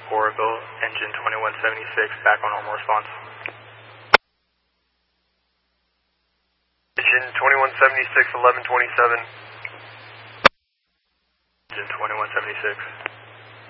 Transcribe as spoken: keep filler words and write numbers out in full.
Oroville, engine twenty-one seventy-six, back on normal response. Engine twenty-one seventy-six, eleven twenty-seven. Engine twenty-one seventy-six.